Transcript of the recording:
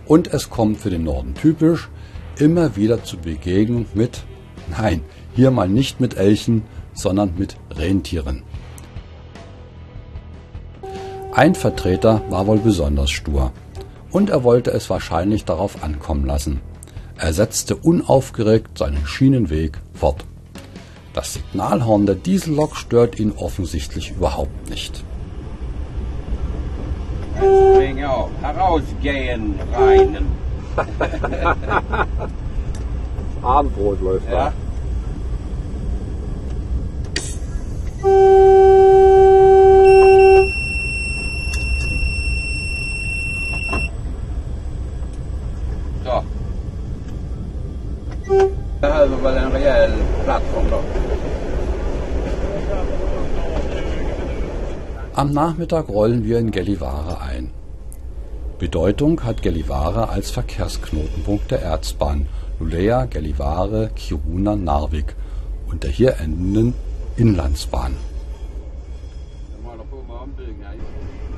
Und es kommt für den Norden typisch, immer wieder zu Begegnung mit, nein, hier mal nicht mit Elchen, sondern mit Rentieren. Ein Vertreter war wohl besonders stur und er wollte es wahrscheinlich darauf ankommen lassen. Er setzte unaufgeregt seinen Schienenweg fort. Das Signalhorn der Diesellok stört ihn offensichtlich überhaupt nicht. Auf, herausgehen, reinen. Abendbrot läuft da. Så. Det här var väl en rejäl plattform då. Am Nachmittag rollen wir in Gällivare ein. Bedeutung hat Gällivare als Verkehrsknotenpunkt der Erzbahn Luleå, Gällivare, Kiruna, Narvik und der hier endenden Inlandsbahn.